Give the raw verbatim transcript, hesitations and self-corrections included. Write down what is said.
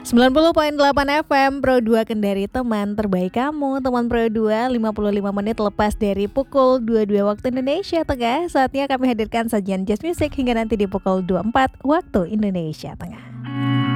sembilan puluh koma delapan F M Pro dua Kendari, teman terbaik kamu. Teman Pro dua, lima puluh lima menit lepas dari pukul dua puluh dua waktu Indonesia Tengah. Saatnya kami hadirkan sajian jazz music hingga nanti di pukul dua puluh empat waktu Indonesia Tengah.